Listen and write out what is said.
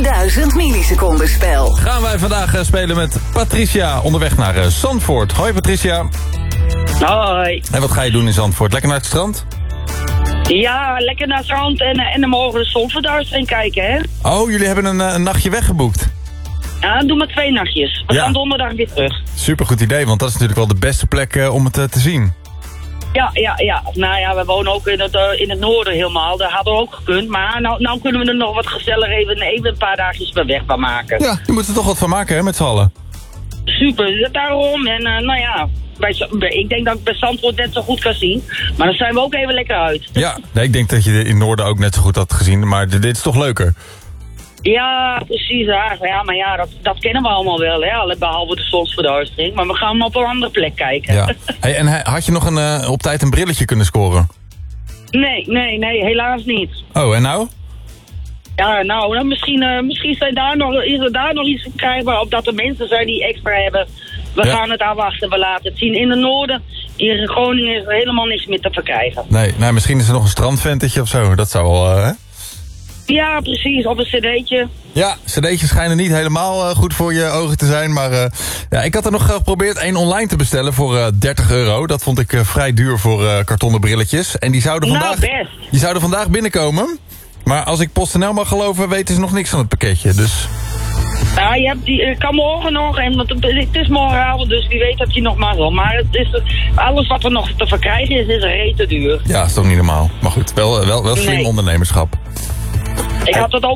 1000 milliseconden spel. Gaan wij vandaag spelen met Patricia onderweg naar Zandvoort. Hoi Patricia. Hoi. En wat ga je doen in Zandvoort? Lekker naar het strand? Ja, lekker naar het strand en dan mogen we de zonsverduistering kijken, hè? Oh, jullie hebben een nachtje weggeboekt. Ja, doe maar 2 nachtjes. We gaan donderdag weer terug. Supergoed idee, want dat is natuurlijk wel de beste plek om het te zien. Ja. Nou ja, we wonen ook in het noorden helemaal. Dat hadden we ook gekund. Maar nou kunnen we er nog wat gezellig even een paar dagjes per weg van maken. Ja, je moet er toch wat van maken, hè, met z'n allen. Super, daarom. En nou ja, ik denk dat ik bij Zandvoort net zo goed kan zien. Maar dan zijn we ook even lekker uit. Ja, nee, ik denk dat je in het noorden ook net zo goed had gezien. Maar dit is toch leuker? Ja, precies. Ja, maar ja, dat kennen we allemaal wel, hè. Behalve de zonsverduistering. Maar we gaan op een andere plek kijken. Ja. Hey, en had je nog op tijd een brilletje kunnen scoren? Nee, helaas niet. Oh, en nou? Ja, nou, misschien is er daar nog iets verkrijgbaar, opdat er mensen zijn die extra hebben. We gaan het afwachten, we laten het zien. In het noorden, hier in Groningen, is er helemaal niks meer te verkrijgen. Nee, misschien is er nog een strandventetje of zo. Dat zou wel, hè? Ja, precies, op een cd'tje. Ja, cd'tjes schijnen niet helemaal goed voor je ogen te zijn. Maar ja, ik had er nog geprobeerd 1 online te bestellen voor €30. Dat vond ik vrij duur voor kartonnen brilletjes. En die zouden vandaag binnenkomen. Maar als ik PostNL mag geloven, weten ze nog niks van het pakketje. Dus... Ja, kan morgen nog, en het is morgenavond, dus wie weet dat je nog mag wel. Maar alles wat er nog te verkrijgen is rete duur. Ja, is toch niet normaal. Maar goed, wel slim ondernemerschap. Ik had het